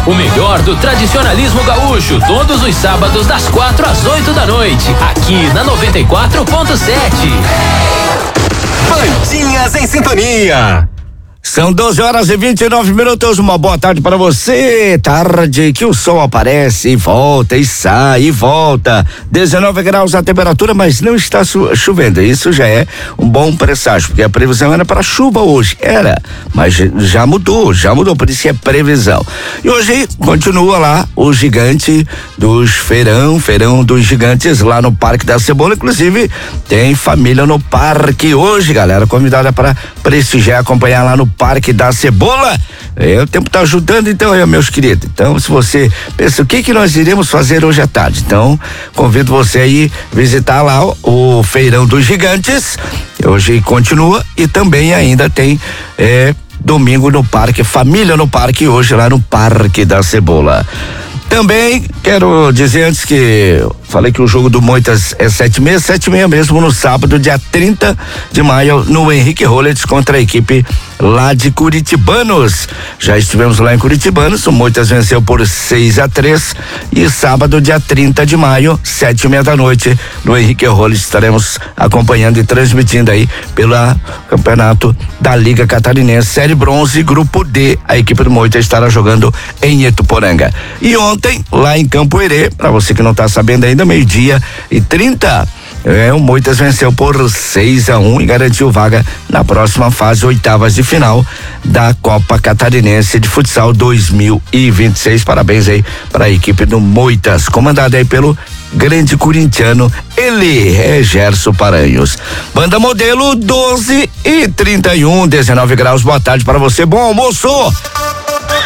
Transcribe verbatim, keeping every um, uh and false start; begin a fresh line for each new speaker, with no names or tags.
O melhor do tradicionalismo gaúcho, todos os sábados das quatro às oito da noite, aqui na noventa e quatro ponto sete.
Bandinhas em sintonia.
São doze horas e vinte e nove minutos. Uma boa tarde para você. Tarde que o sol aparece e volta e sai e volta. dezenove graus a temperatura, mas não está chovendo. Isso já é um bom presságio, porque a previsão era para chuva hoje. Era, mas já mudou, já mudou, por isso que é previsão. E hoje continua lá o gigante dos feirão, feirão dos gigantes lá no Parque da Cebola. Inclusive, tem família no parque hoje, galera. Convidada para prestigiar, acompanhar lá no Parque da Cebola. É, o tempo tá ajudando, então, é, meus queridos. Então, se você pensa, o que que nós iremos fazer hoje à tarde? Então, convido você aí visitar lá o, o Feirão dos Gigantes. Hoje continua e também ainda tem é, domingo no parque, família no parque, hoje lá no Parque da Cebola. Também quero dizer antes que falei que o jogo do Moitas é sete e meia, sete e meia mesmo no sábado, dia trinta de maio, no Henrique Rollets contra a equipe lá de Curitibanos. Já estivemos lá em Curitibanos, o Moitas venceu por seis a três e sábado, dia trinta de maio, sete e meia da noite, no Henrique Rollets estaremos acompanhando e transmitindo aí pelo campeonato da Liga Catarinense Série Bronze, Grupo D. A equipe do Moitas estará jogando em Ituporanga. E ontem, lá em Campo Herê, para você que não está sabendo ainda, meio-dia e trinta, é, o Moitas venceu por seis a um e garantiu vaga na próxima fase, oitavas de final da Copa Catarinense de Futsal dois mil e vinte e seis. Parabéns aí para a equipe do Moitas, comandada aí pelo grande corintiano, ele é Gerson Paranhos. Banda Modelo doze e trinta e um, dezenove graus. Boa tarde para você, bom almoço.